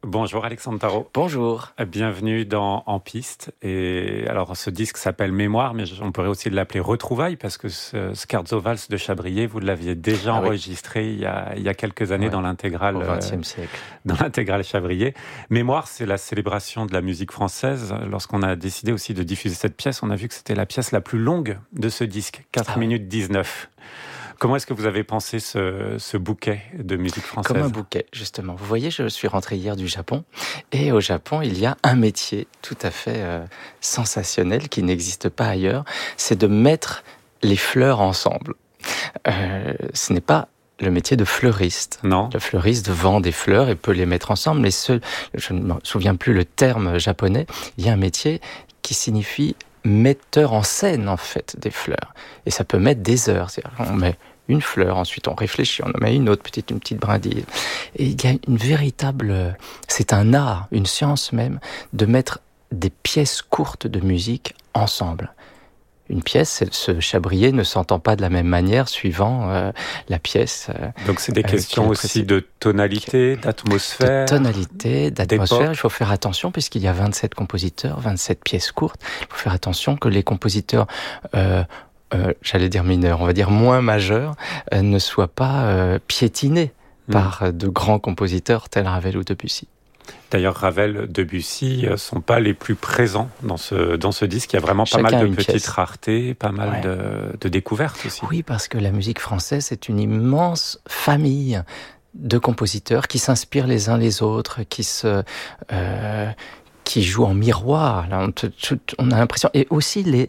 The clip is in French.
Bonjour Alexandre Tarot. Bonjour. Bienvenue dans En Piste. Et alors, ce disque s'appelle Mémoire, mais on pourrait aussi l'appeler Retrouvailles, parce que ce Scherzo Valse de Chabrier, vous l'aviez déjà enregistré il y a quelques années dans l'intégrale. Au XXe siècle. Dans l'intégrale Chabrier. Mémoire, c'est la célébration de la musique française. Lorsqu'on a décidé aussi de diffuser cette pièce, on a vu que c'était la pièce la plus longue de ce disque, 4 minutes 19. Comment est-ce que vous avez pensé ce bouquet de musique française ? Comme un bouquet, justement. Vous voyez, je suis rentré hier du Japon, et au Japon, il y a un métier tout à fait sensationnel qui n'existe pas ailleurs, c'est de mettre les fleurs ensemble. Ce n'est pas le métier de fleuriste. Non. Le fleuriste vend des fleurs et peut les mettre ensemble, mais je ne me souviens plus le terme japonais, il y a un métier qui signifie metteur en scène, en fait, des fleurs. Et ça peut mettre des heures. C'est-à-dire, on met une fleur, ensuite on réfléchit, on en met une autre, une petite brindille. Et il y a une véritable... C'est un art, une science même, de mettre des pièces courtes de musique ensemble. Une pièce, ce Chabrier ne s'entend pas de la même manière suivant la pièce. Donc c'est des questions aussi de tonalité, d'atmosphère. De tonalité, d'atmosphère. d'époque. Il faut faire attention puisqu'il y a 27 compositeurs, 27 pièces courtes. Il faut faire attention que les compositeurs, j'allais dire mineurs, on va dire moins majeurs, ne soient pas piétinés par de grands compositeurs tels Ravel ou Debussy. D'ailleurs, Ravel, Debussy sont pas les plus présents dans ce disque. Il y a vraiment pas mal de petites raretés, pas mal de découvertes aussi. Oui, parce que la musique française, c'est une immense famille de compositeurs qui s'inspirent les uns les autres, qui jouent en miroir. Là, on a l'impression, et aussi